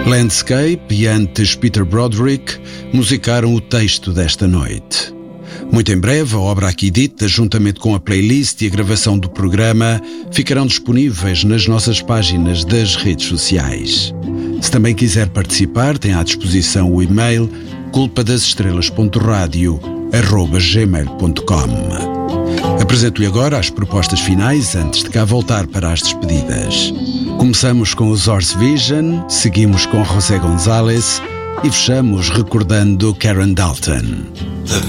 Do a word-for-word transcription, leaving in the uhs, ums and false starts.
Landscape e antes Peter Broderick musicaram o texto desta noite. Muito em breve, a obra aqui dita, juntamente com a playlist e a gravação do programa, ficarão disponíveis nas nossas páginas das redes sociais. Se também quiser participar, tem à disposição o e-mail culpa das estrelas ponto radio arroba gmail ponto com. Apresento-lhe agora as propostas finais antes de cá voltar para as despedidas. Começamos com os Horse Vision, seguimos com José González e fechamos recordando Karen Dalton.